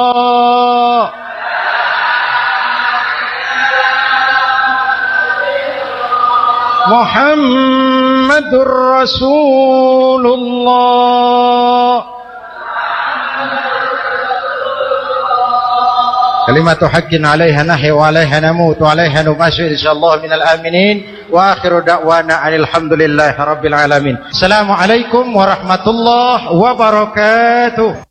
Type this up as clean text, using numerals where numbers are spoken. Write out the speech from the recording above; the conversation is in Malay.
Muhammadur Rasulullah. Kalimatu haqqin 'alaiha nahya wa 'alaiha namut wa 'alaiha nubashir insyaallah minal aminin wa akhiru da'wana alhamdulillahi rabbil alamin. Assalamualaikum warahmatullahi wabarakatuh.